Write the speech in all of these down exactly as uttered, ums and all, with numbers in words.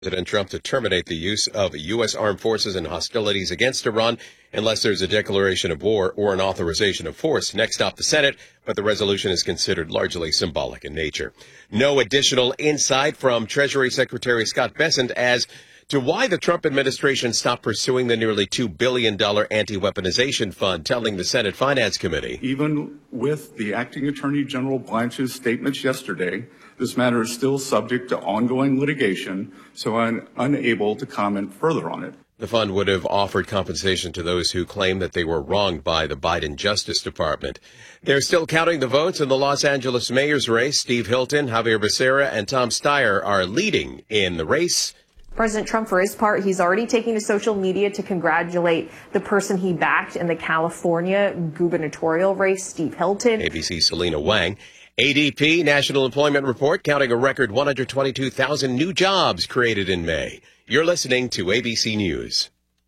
President Trump to terminate the use of U S armed forces in hostilities against Iran unless there's a declaration of war or an authorization of force. Next stop, the Senate, but the resolution is considered largely symbolic in nature. No additional insight from Treasury Secretary Scott Bessent as to why the Trump administration stopped pursuing the nearly two billion dollars anti-weaponization fund, telling the Senate Finance Committee. Even with the Acting Attorney General Blanche's statements yesterday, this matter is still subject to ongoing litigation, so I'm unable to comment further on it. The fund would have offered compensation to those who claim that they were wronged by the Biden Justice Department. They're still counting the votes in the Los Angeles mayor's race. Steve Hilton, Javier Becerra, and Tom Steyer are leading in the race. President Trump, for his part, he's already taking to social media to congratulate the person he backed in the California gubernatorial race, Steve Hilton. A B C's Selena Wang. A D P, National Employment Report, counting a record one hundred twenty-two thousand new jobs created in May. You're listening to A B C News.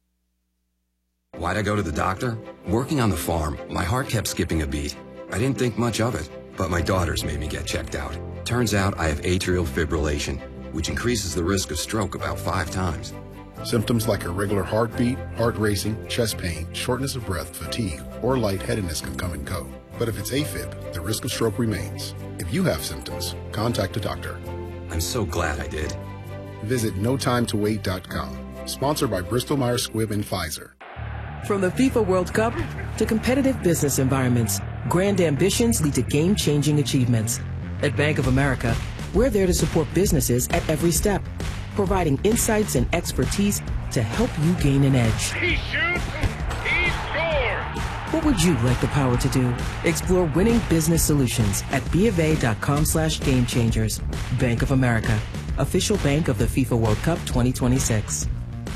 Why'd I go to the doctor? Working on the farm, my heart kept skipping a beat. I didn't think much of it, but my daughters made me get checked out. Turns out I have atrial fibrillation, which increases the risk of stroke about five times. Symptoms like irregular heartbeat, heart racing, chest pain, shortness of breath, fatigue, or lightheadedness can come and go. But if it's AFib, the risk of stroke remains. If you have symptoms, contact a doctor. I'm so glad I did. Visit no time to wait dot com. Sponsored by Bristol Myers Squibb and Pfizer. From the FIFA World Cup to competitive business environments, grand ambitions lead to game-changing achievements. At Bank of America, we're there to support businesses at every step, providing insights and expertise to help you gain an edge. He shoots, he scores! What would you like the power to do? Explore winning business solutions at BofA.com slash game changers. Bank of America, official bank of the FIFA World Cup twenty twenty-six.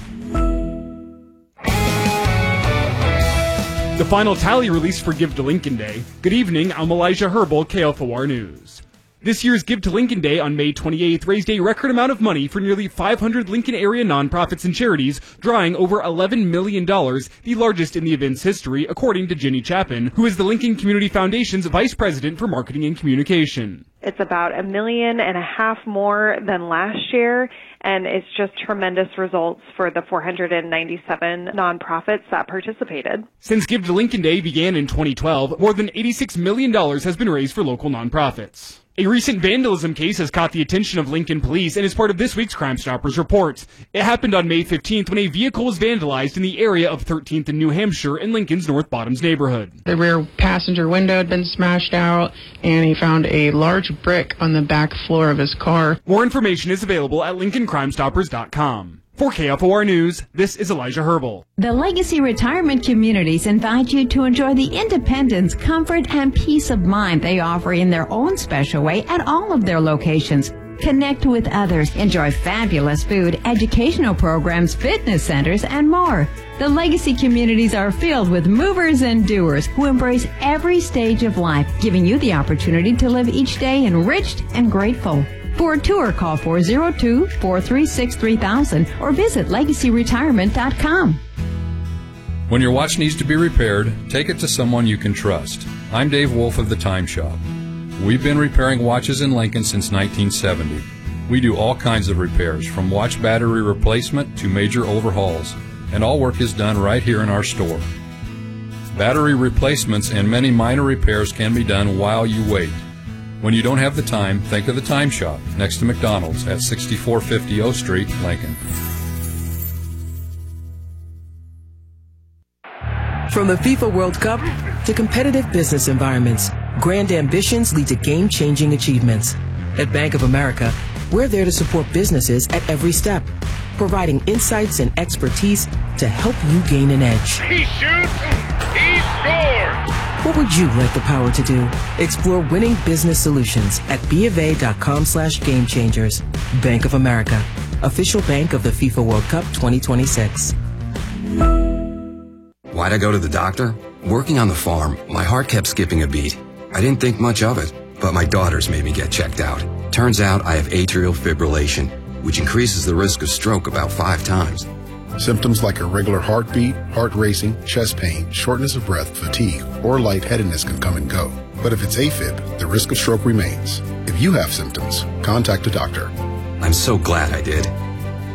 The final tally released for Give to Lincoln Day. Good evening, I'm Elijah Herbal, K F O R News. This year's Give to Lincoln Day on May twenty-eighth raised a record amount of money for nearly five hundred Lincoln area nonprofits and charities, drawing over eleven million dollars, the largest in the event's history, according to Jenny Chapin, who is the Lincoln Community Foundation's Vice President for Marketing and Communication. It's about a million and a half more than last year, and it's just tremendous results for the four hundred ninety-seven nonprofits that participated. Since Give to Lincoln Day began in twenty twelve, more than eighty-six million dollars has been raised for local nonprofits. A recent vandalism case has caught the attention of Lincoln police and is part of this week's Crime Stoppers report. It happened on May fifteenth when a vehicle was vandalized in the area of thirteenth and New Hampshire in Lincoln's North Bottoms neighborhood. The rear passenger window had been smashed out, and he found a large brick on the back floor of his car. More information is available at Lincoln Crime Stoppers dot com. For K F O R News, this is Elijah Herbal. The Legacy Retirement Communities invite you to enjoy the independence, comfort, and peace of mind they offer in their own special way at all of their locations. Connect with others, enjoy fabulous food, educational programs, fitness centers, and more. The Legacy Communities are filled with movers and doers who embrace every stage of life, giving you the opportunity to live each day enriched and grateful. For a tour, call four oh two, four three six, three thousand or visit legacy retirement dot com. When your watch needs to be repaired, take it to someone you can trust. I'm Dave Wolf of the Time Shop. We've been repairing watches in Lincoln since nineteen seventy. We do all kinds of repairs, from watch battery replacement to major overhauls, and all work is done right here in our store. Battery replacements and many minor repairs can be done while you wait. When you don't have the time, think of the Time Shop, next to McDonald's at sixty-four fifty O Street, Lincoln. From the FIFA World Cup to competitive business environments, grand ambitions lead to game-changing achievements. At Bank of America, we're there to support businesses at every step, providing insights and expertise to help you gain an edge. He shoots, he scores! What would you like the power to do? Explore winning business solutions at BofA.com slash game changers. Bank of America, official bank of the FIFA World Cup twenty twenty-six. Why'd I go to the doctor? Working on the farm, my heart kept skipping a beat. I didn't think much of it, but my daughters made me get checked out. Turns out I have atrial fibrillation, which increases the risk of stroke about five times. Symptoms like irregular heartbeat, heart racing, chest pain, shortness of breath, fatigue, or lightheadedness can come and go. But if it's AFib, the risk of stroke remains. If you have symptoms, contact a doctor. I'm so glad I did.